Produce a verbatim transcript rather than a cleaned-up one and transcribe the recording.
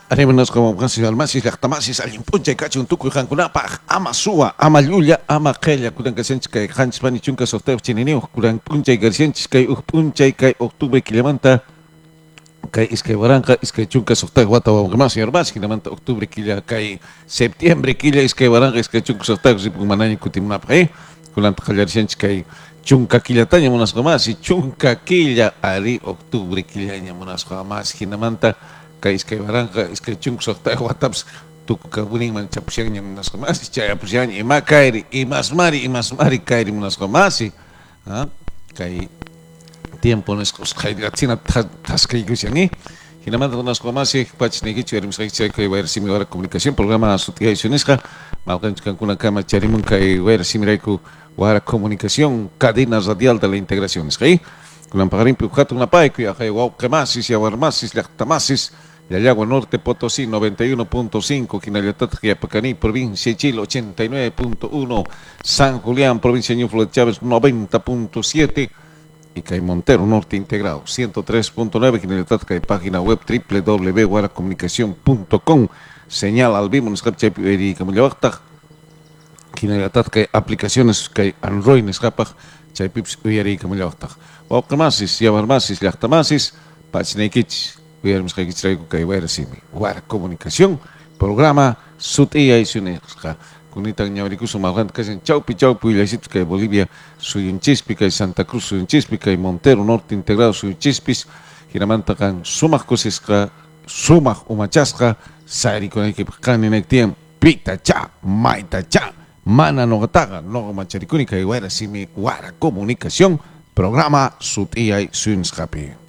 Haremos como Francis Almasis, Lactamasis, Alimpuncha, Cachun, Tucu, Hankunapa, Ama Sua, Ama Lulia, Ama Kella, Kuran Kasenchka, Hans Panichunka, Sostev, Chineneo, Kuran Puncha y Garcienchka, Upuncha y Octubre que levanta, Kai Iskay Barranca, Iskay Chunka, Sostev, Guata, Más y Armas, que levanta Octubre, Killa, Kai Septiembre, Killa, Iskay Barranca, Iskay Chunka, Sostev, Zipumanani, Kutimnapa, eh, Kuran Kajarcienchka, Chunka Killa, Tanya, Monas Más, y Chunka Killa, Ari, Octubre, Killa, Monas Más, Ginamanta, Kay iskay barranca iskay chunk sokta wataps tuku kabuning man chapusian yang munas kamasi chaya pusian ima kairi imas mari imas mari kairi munas kamasi ha kay tiempo nes kos kay gatsina tas kay gusiani hinamanta munas kamasi pach negi chuerim sai chay kay wair similar comunicación programa sutia isionesca malkan kuna kama charimun kay wair similaiku wara comunicación cadena radial de la integración es kay kunan pagarin piujatu na pai kuya kay wow kamasis ya warmasis laktamasis Yayagua Norte Potosí noventa y uno punto cinco, Quinaliatat Quiapacaní, provincia de Chile ochenta y nueve punto uno, San Julián, provincia de Ñuflo de Chávez noventa punto siete y Cay Montero Norte integrado ciento tres punto nueve, Quinaliatat Cay página web w w w punto guaracomunicación punto com, señal al vivo en Scapchap y Camillabacta, Quinaliatat Cay aplicaciones Cay Android en Scapach, Chaypips y Camillabacta. Waucamasis, Yabarmasis, Yactamasis, Pachnekich. Hubiéramos que traer que hubiera simi. Huara comunicación, programa Sutia y Sunesca. Kunita ñauricuso malgant que en Chaupi Chaupi y la que Bolivia soy un chispica y Santa Cruz soy un chispica y Montero Norte integrado soy un chispis. Giramanta can sumach cosesca, sumach umachasca, sari con el que can en el tiempo. Pita cha, maita cha, mana no gataga, no macharicunica y hubiera simi. Huara comunicación, programa Sutia y Sunescapi.